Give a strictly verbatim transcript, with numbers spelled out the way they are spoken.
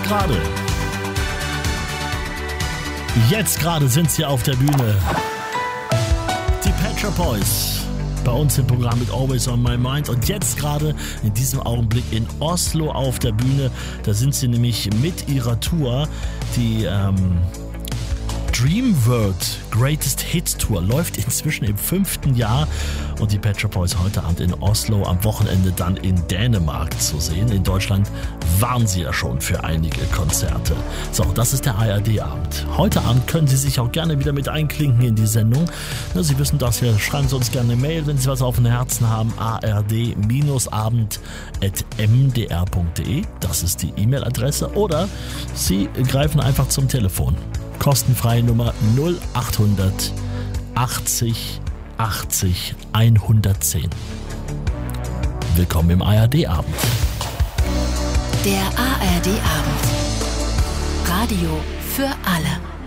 gerade. Jetzt gerade sind sie auf der Bühne. Die Pet Shop Boys. Bei uns im Programm mit Always on My Mind. Und jetzt gerade in diesem Augenblick in Oslo auf der Bühne. Da sind sie nämlich mit ihrer Tour, die ähm, Dream World Greatest Hits Tour läuft inzwischen im fünften Jahr und die Pet Shop Boys heute Abend in Oslo, am Wochenende dann in Dänemark zu sehen. In Deutschland waren sie ja schon für einige Konzerte. So, das ist der A R D-Abend. Heute Abend können Sie sich auch gerne wieder mit einklinken in die Sendung. Sie wissen das ja, schreiben Sie uns gerne eine Mail, wenn Sie was auf dem Herzen haben. a r d abend at m d r punkt d e, das ist die E-Mail-Adresse. Oder Sie greifen einfach zum Telefon. Kostenfreie Nummer null achthundert achtzig achtzig hundertzehn. Willkommen im A R D-Abend. Der A R D-Abend. Radio für alle.